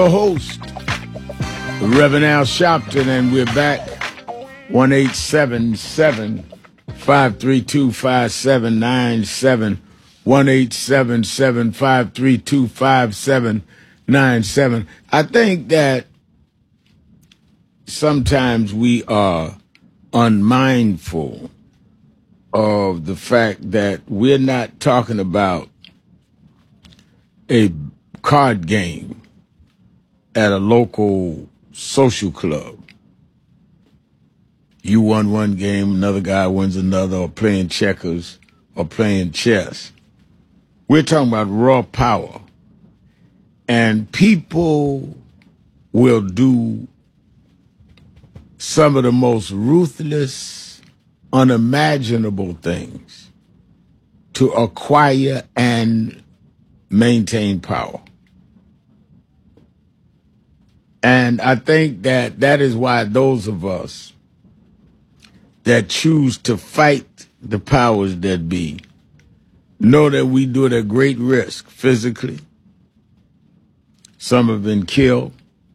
your host, Reverend Al Sharpton, and we're back. 1-877-532-5797. 1-877-532-5797. I think that sometimes we are unmindful of the fact that we're not talking about a card game at a local social club. You won one game, another guy wins another, or playing checkers or playing chess. We're talking about raw power. And people will do some of the most ruthless, unimaginable things to acquire and maintain power. And I think that that is why those of us that choose to fight the powers that be know that we do it at great risk physically. Some have been killed,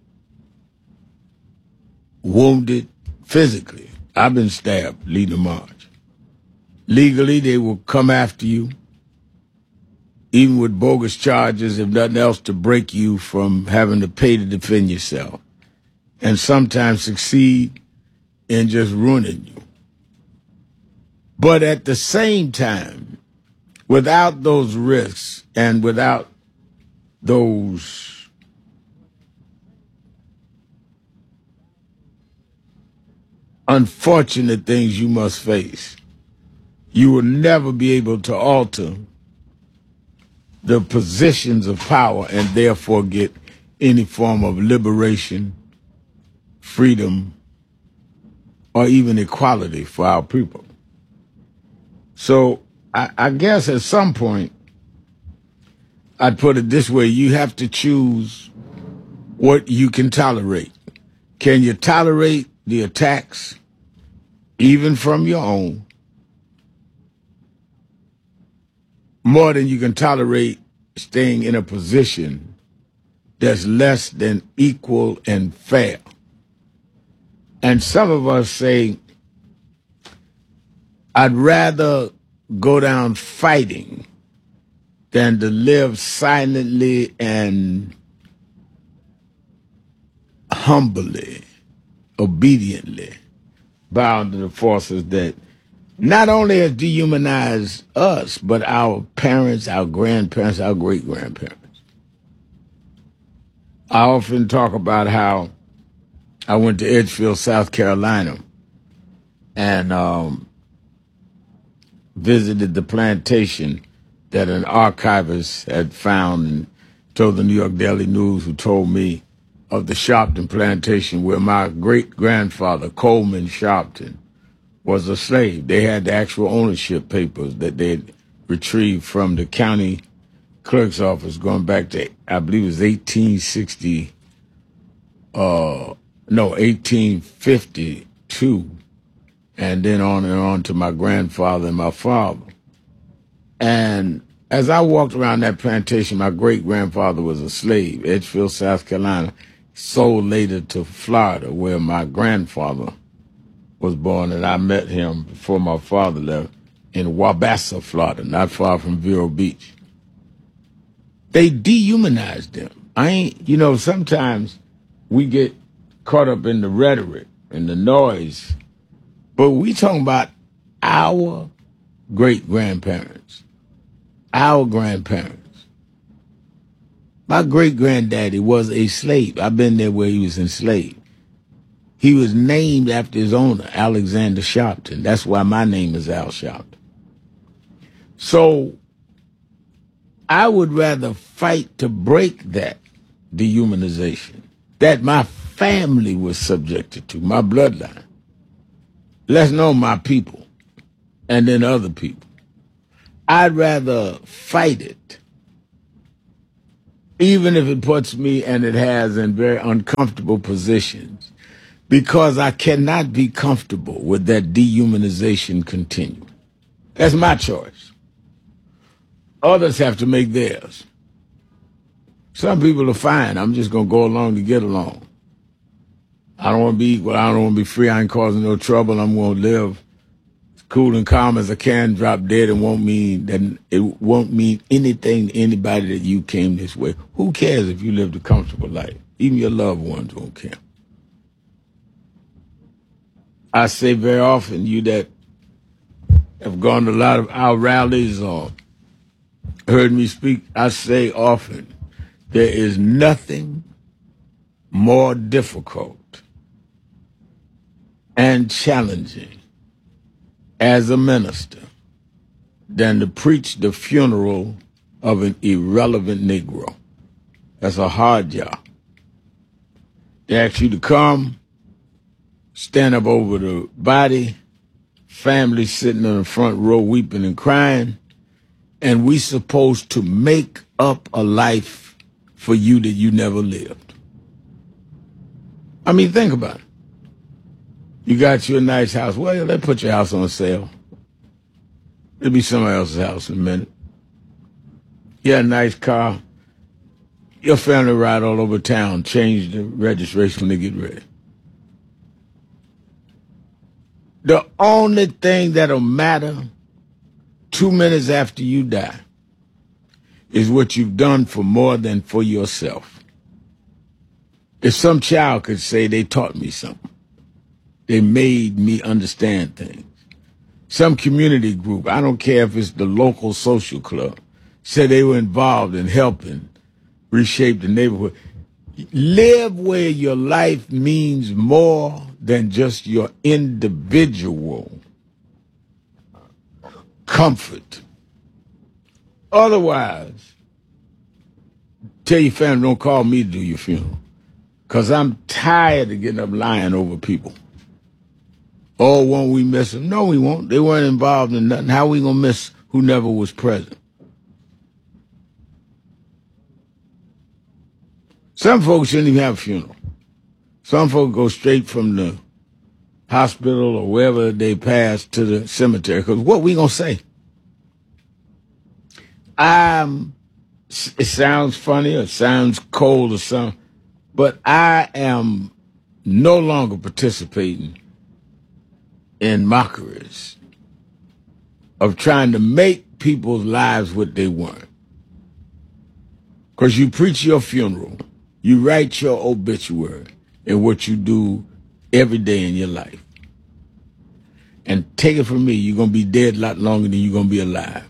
wounded physically. I've been stabbed leading a march. Legally, they will come after you, even with bogus charges, if nothing else, to break you from having to pay to defend yourself, and sometimes succeed in just ruining you. But at the same time, without those risks and without those unfortunate things you must face, you will never be able to alter the positions of power and therefore get any form of liberation, freedom, or even equality for our people. So I guess at some point, I'd put it this way: you have to choose what you can tolerate. Can you tolerate the attacks, even from your own, more than you can tolerate staying in a position that's less than equal and fair? And some of us say, I'd rather go down fighting than to live silently and humbly, obediently, bound to the forces that not only have dehumanized us, but our parents, our grandparents, our great-grandparents. I often talk about how I went to Edgefield, South Carolina, and visited the plantation that an archivist had found, and told the New York Daily News, who told me of the Sharpton plantation where my great-grandfather, Coleman Sharpton, was a slave. They had the actual ownership papers that they had retrieved from the county clerk's office going back to, I believe it was 1852, and then on to my grandfather and my father. And as I walked around that plantation, my great-grandfather was a slave, Edgefield, South Carolina, sold later to Florida, where my grandfather was born, and I met him before my father left in Wabassa, Florida, not far from Vero Beach. They dehumanized them. Sometimes we get caught up in the rhetoric and the noise, but we talking about our great-grandparents, our grandparents. My great-granddaddy was a slave. I've been there where he was enslaved. He was named after his owner, Alexander Sharpton. That's why my name is Al Sharpton. So I would rather fight to break that dehumanization that my family was subjected to, my bloodline. Let's know my people, and then other people. I'd rather fight it, even if it puts me, and it has, in very uncomfortable positions, because I cannot be comfortable with that dehumanization continuing. That's my choice. Others have to make theirs. Some people are fine. I'm just going to go along to get along. I don't want to be equal. I don't want to be free. I ain't causing no trouble. I'm going to live as cool and calm as I can, drop dead. It won't mean anything to anybody that you came this way. Who cares if you lived a comfortable life? Even your loved ones won't care. I say very often, you that have gone to a lot of our rallies or heard me speak, I say often, there is nothing more difficult and challenging as a minister than to preach the funeral of an irrelevant Negro. That's a hard job. They ask you to come, stand up over the body, family sitting in the front row weeping and crying, and we supposed to make up a life for you that you never lived. I mean, think about it. You got you a nice house. Well, they put your house on sale. It'll be somebody else's house in a minute. You had a nice car. Your family ride all over town, change the registration when they get ready. The only thing that'll matter 2 minutes after you die is what you've done for more than for yourself. If some child could say they taught me something, they made me understand things. Some community group, I don't care if it's the local social club, said they were involved in helping reshape the neighborhood. Live where your life means more than just your individual comfort. Otherwise, tell your family, don't call me to do your funeral, because I'm tired of getting up lying over people. Oh, won't we miss them? No, we won't. They weren't involved in nothing. How we going to miss who never was present? Some folks shouldn't even have a funeral. Some folks go straight from the hospital or wherever they pass to the cemetery, because what we going to say? It sounds funny or it sounds cold or something, but I am no longer participating in mockeries of trying to make people's lives what they weren't. Because you preach your funeral, you write your obituary in what you do every day in your life. And take it from me, you're going to be dead a lot longer than you're going to be alive.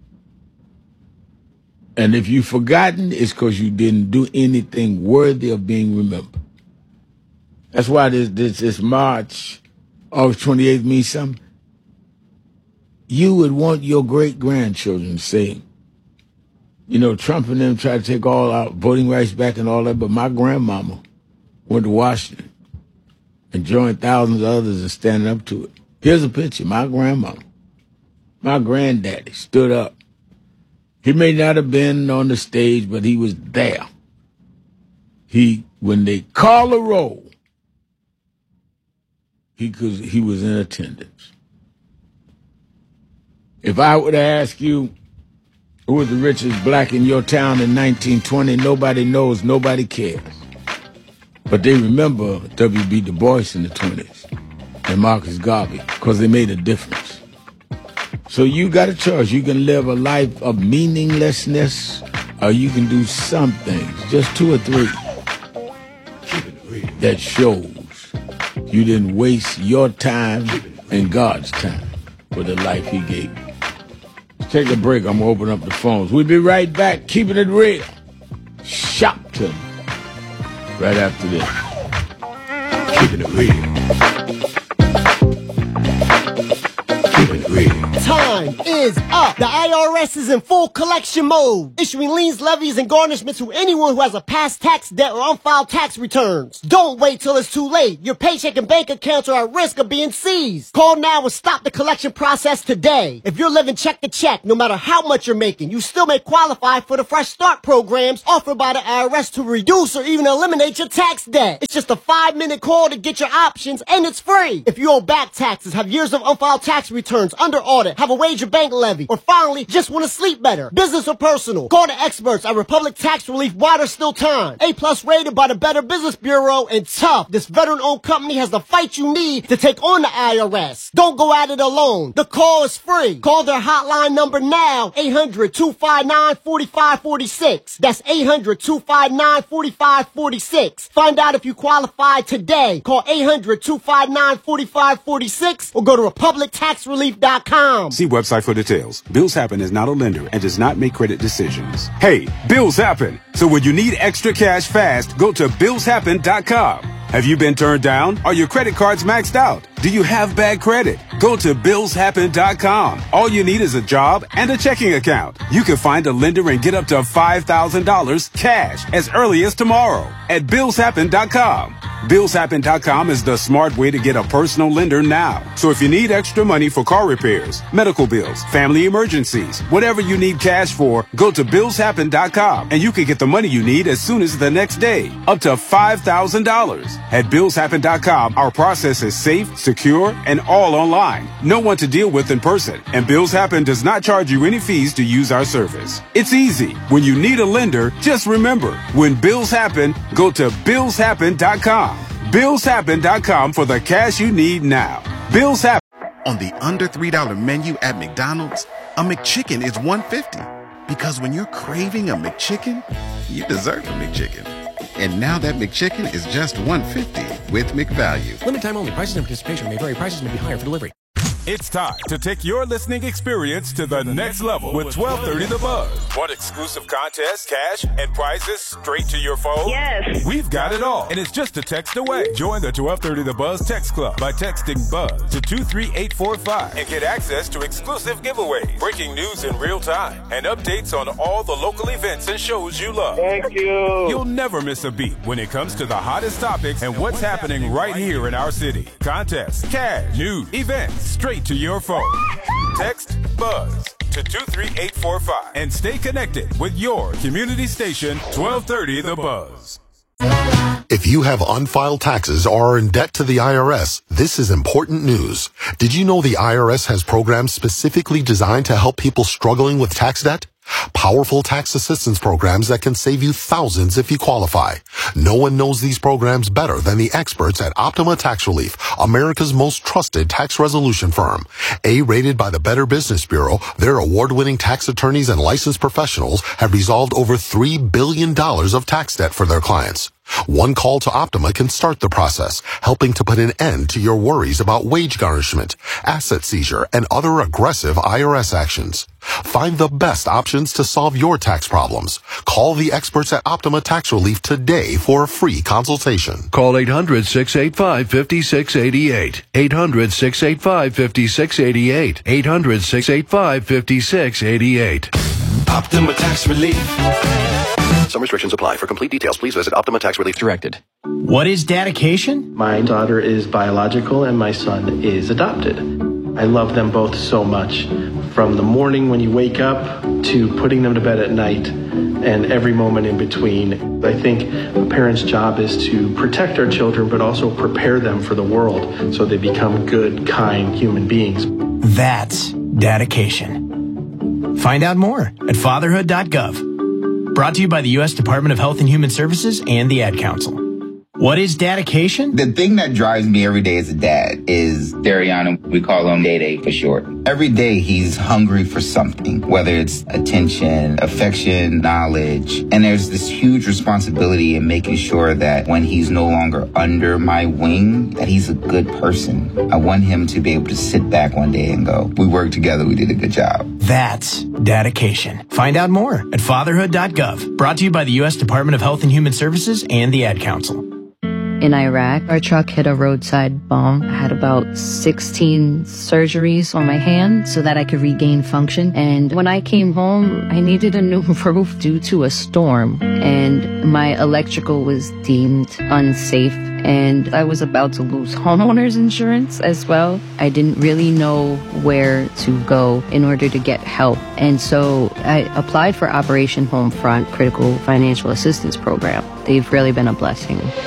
And if you've forgotten, it's because you didn't do anything worthy of being remembered. That's why this March, August 28th means something. You would want your great-grandchildren to say, you know, Trump and them try to take all our voting rights back and all that, but my grandmama went to Washington and joined thousands of others in standing up to it. Here's a picture. My grandmama, my granddaddy stood up. He may not have been on the stage, but he was there. When they call a roll, he was in attendance. If I were to ask you who was the richest black in your town in 1920, nobody knows, nobody cares. But they remember W.B. Du Bois in the 20s and Marcus Garvey because they made a difference. So you got a choice. You can live a life of meaninglessness, or you can do some things, just 2 or 3, that shows you didn't waste your time and God's time with the life he gave you. Let's take a break. I'm going to open up the phones. We'll be right back, keeping it real. Shopton. Right after this. Keeping it real. Keeping it real. Time is up. The IRS is in full collection mode, issuing liens, levies, and garnishments to anyone who has a past tax debt or unfiled tax returns. Don't wait till it's too late. Your paycheck and bank accounts are at risk of being seized. Call now and stop the collection process today. If you're living check to check, no matter how much you're making, you still may qualify for the Fresh Start programs offered by the IRS to reduce or even eliminate your tax debt. It's just a 5-minute call to get your options, and it's free. If you owe back taxes, have years of unfiled tax returns under audit, have a wage or bank levy, or finally just want to sleep better. Business or personal, call the experts at Republic Tax Relief while there's still time. A+ rated by the Better Business Bureau, and tough. This veteran-owned company has the fight you need to take on the IRS. Don't go at it alone. The call is free. Call their hotline number now, 800-259-4546. That's 800-259-4546. Find out if you qualify today. Call 800-259-4546 or go to republictaxrelief.com. See website for details. Bills Happen is not a lender and does not make credit decisions. Hey, bills happen. So when you need extra cash fast, go to billshappen.com. Have you been turned down? Are your credit cards maxed out? Do you have bad credit? Go to billshappen.com. All you need is a job and a checking account. You can find a lender and get up to $5,000 cash as early as tomorrow at billshappen.com. Billshappen.com is the smart way to get a personal lender now. So if you need extra money for car repairs, medical bills, family emergencies, whatever you need cash for, go to billshappen.com and you can get the money you need as soon as the next day, up to $5,000. At billshappen.com, our process is safe, secure, and all online. No one to deal with in person. And Bills Happen does not charge you any fees to use our service. It's easy. When you need a lender, just remember, when bills happen, go to billshappen.com. Billshappen.com for the cash you need now. Bills Happen. On the under $3 menu at McDonald's, a McChicken is $1.50. Because when you're craving a McChicken, you deserve a McChicken. And now that McChicken is just $1.50 with McValue. Limited time only. Prices and participation may vary. Prices may be higher for delivery. It's time to take your listening experience to the next level with 1230 The Buzz. Want exclusive contests, cash, and prizes straight to your phone? Yes. We've got it all, and it's just a text away. Join the 1230 The Buzz text club by texting BUZZ to 23845 and get access to exclusive giveaways, breaking news in real time, and updates on all the local events and shows you love. Thank you. You'll never miss a beat when it comes to the hottest topics and what's happening right here in our city. Contests, cash, news, events, straight to your phone. Text BUZZ to 23845 and stay connected with your community station, 1230 The Buzz. If you have unfiled taxes or are in debt to the IRS, this is important news. Did you know the IRS has programs specifically designed to help people struggling with tax debt? Powerful tax assistance programs that can save you thousands if you qualify. No one knows these programs better than the experts at Optima Tax Relief, America's most trusted tax resolution firm. A-rated by the Better Business Bureau, their award-winning tax attorneys and licensed professionals have resolved over $3 billion of tax debt for their clients. One call to Optima can start the process, helping to put an end to your worries about wage garnishment, asset seizure, and other aggressive IRS actions. Find the best options to solve your tax problems. Call the experts at Optima Tax Relief today for a free consultation. Call 800-685-5688. 800-685-5688. 800-685-5688. Optima Tax Relief. Some restrictions apply. For complete details, please visit Optima Tax Relief Directed. What is dedication? My daughter is biological and my son is adopted. I love them both so much. From the morning when you wake up to putting them to bed at night and every moment in between. I think a parent's job is to protect our children, but also prepare them for the world so they become good, kind human beings. That's dedication. Find out more at fatherhood.gov. Brought to you by the U.S. Department of Health and Human Services and the Ad Council. What is dedication? The thing that drives me every day as a dad is Dariana. We call him Day for short. Every day he's hungry for something, whether it's attention, affection, knowledge. And there's this huge responsibility in making sure that when he's no longer under my wing, that he's a good person. I want him to be able to sit back one day and go, we worked together, we did a good job. That's dedication. Find out more at fatherhood.gov. Brought to you by the U.S. Department of Health and Human Services and the Ad Council. In Iraq, our truck hit a roadside bomb. I had about 16 surgeries on my hand so that I could regain function. And when I came home, I needed a new roof due to a storm. And my electrical was deemed unsafe. And I was about to lose homeowners insurance as well. I didn't really know where to go in order to get help. And so I applied for Operation Homefront Critical Financial Assistance Program. They've really been a blessing.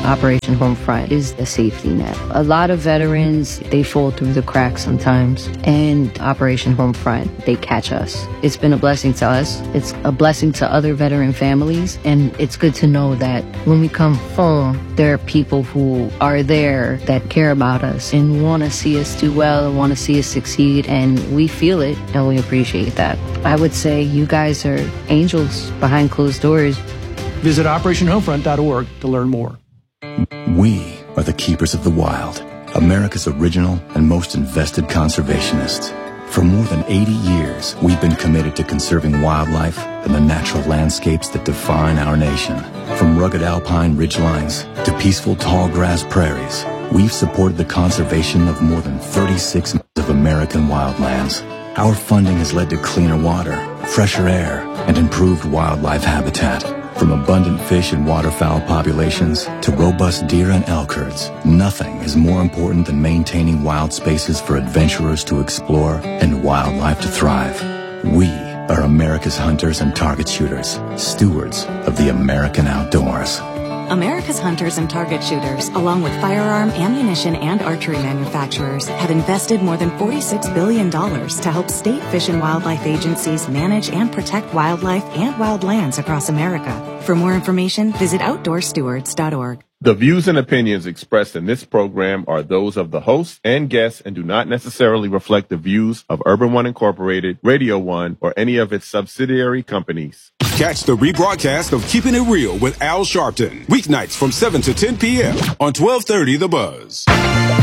Operation Homefront is a safety net. A lot of veterans, they fall through the cracks sometimes, and Operation Homefront, they catch us. It's been a blessing to us. It's a blessing to other veteran families, and it's good to know that when we come home, there are people who are there that care about us and want to see us do well and want to see us succeed, and we feel it and we appreciate that. I would say you guys are angels behind closed doors. Visit OperationHomefront.org to learn more. We are the keepers of the wild, America's original and most invested conservationists. For more than 80 years, we've been committed to conserving wildlife and the natural landscapes that define our nation. From rugged alpine ridgelines to peaceful tall grass prairies, we've supported the conservation of more than 36 miles of American wildlands. Our funding has led to cleaner water, fresher air, and improved wildlife habitat. From abundant fish and waterfowl populations to robust deer and elk herds, nothing is more important than maintaining wild spaces for adventurers to explore and wildlife to thrive. We are America's hunters and target shooters, stewards of the American outdoors. America's hunters and target shooters, along with firearm, ammunition, and archery manufacturers, have invested more than $46 billion to help state fish and wildlife agencies manage and protect wildlife and wildlands across America. For more information, visit OutdoorStewards.org. The views and opinions expressed in this program are those of the host and guests and do not necessarily reflect the views of Urban One Incorporated, Radio One, or any of its subsidiary companies. Catch the rebroadcast of Keeping It Real with Al Sharpton, weeknights from 7 to 10 p.m. on 1230 The Buzz.